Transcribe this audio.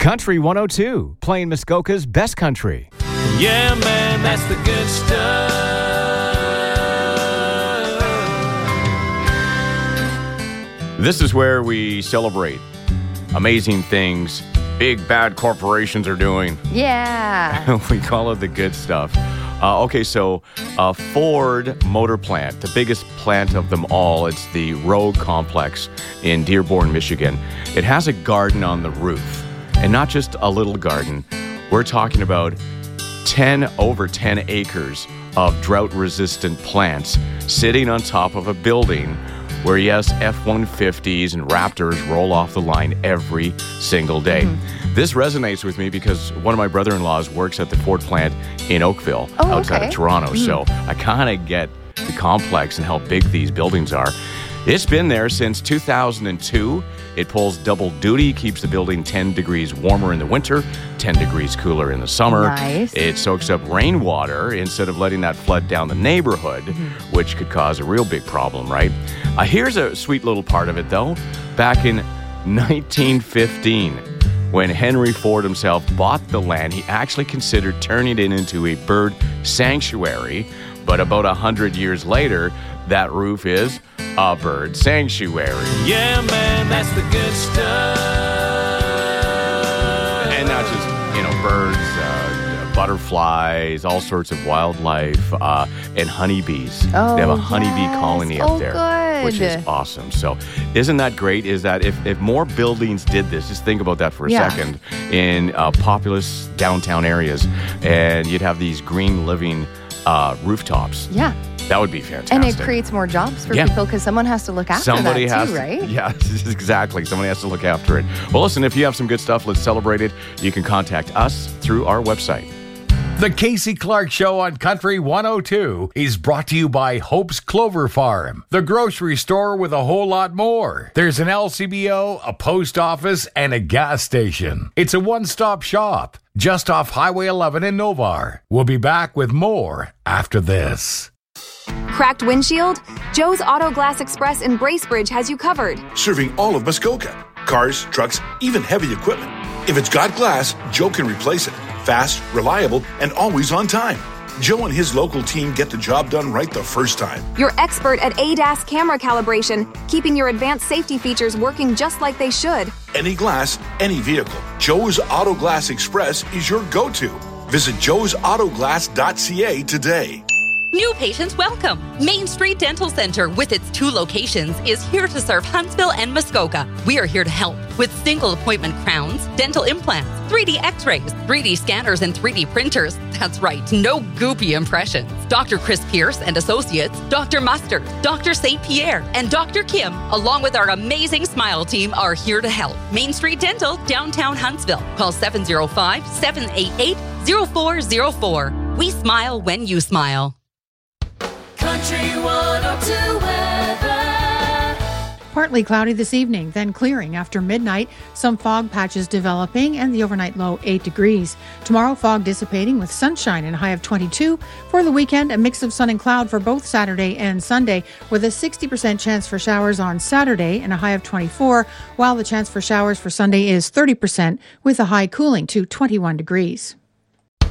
Country 102, playing Muskoka's best country. Yeah, man, that's the good stuff. This is where we celebrate amazing things big bad corporations are doing. Yeah. We call it the good stuff. So Ford Motor Plant, the biggest plant of them all, it's the Rogue Complex in Dearborn, Michigan. It has a garden on the roof, and not just a little garden. We're talking about over 10 acres of drought-resistant plants sitting on top of a building where, yes, F-150s and Raptors roll off the line every single day. Mm-hmm. This resonates with me because one of my brother-in-laws works at the Ford plant in Oakville, outside of Toronto. Mm-hmm. So I kind of get the complex and how big these buildings are. It's been there since 2002. It pulls double duty, keeps the building 10 degrees warmer in the winter, 10 degrees cooler in the summer. Nice. It soaks up rainwater instead of letting that flood down the neighborhood, which could cause a real big problem, right? Here's a sweet little part of it, though. Back in 1915, when Henry Ford himself bought the land, he actually considered turning it into a bird sanctuary. But about 100 years later, that roof is a bird sanctuary. Yeah, man, that's the good stuff. And not just, birds, butterflies, all sorts of wildlife, and honeybees. Oh, they have a honeybee colony up there, good. which is awesome. So isn't that great? Is that if more buildings did this, just think about that for a second, in populous downtown areas, and you'd have these green living rooftops. Yeah. That would be fantastic. And it creates more jobs for people because someone has to look after that too, right? Yeah, exactly. Somebody has to look after it. Well, listen, if you have some good stuff, let's celebrate it. You can contact us through our website. The Casey Clark Show on Country 102 is brought to you by Hope's Clover Farm, the grocery store with a whole lot more. There's an LCBO, a post office, and a gas station. It's a one-stop shop just off Highway 11 in Novar. We'll be back with more after this. Cracked windshield? Joe's Auto Glass Express in Bracebridge has you covered. Serving all of Muskoka. Cars, trucks, even heavy equipment. If it's got glass, Joe can replace it. Fast, reliable, and always on time. Joe and his local team get the job done right the first time. You're expert at ADAS camera calibration, keeping your advanced safety features working just like they should. Any glass, any vehicle. Joe's Auto Glass Express is your go-to. Visit joesautoglass.ca today. New patients welcome. Main Street Dental Center, with its 2 locations, is here to serve Huntsville and Muskoka. We are here to help with single appointment crowns, dental implants, 3D x-rays, 3D scanners, and 3D printers. That's right, no goopy impressions. Dr. Chris Pierce and Associates, Dr. Mustard, Dr. St. Pierre, and Dr. Kim, along with our amazing Smile team, are here to help. Main Street Dental, downtown Huntsville. Call 705-788-0404. We smile when you smile. Country 102 weather. Partly cloudy this evening, then clearing after midnight. Some fog patches developing and the overnight low 8 degrees. Tomorrow, fog dissipating with sunshine and a high of 22. For the weekend, a mix of sun and cloud for both Saturday and Sunday, with a 60% chance for showers on Saturday and a high of 24, while the chance for showers for Sunday is 30%, with a high cooling to 21 degrees.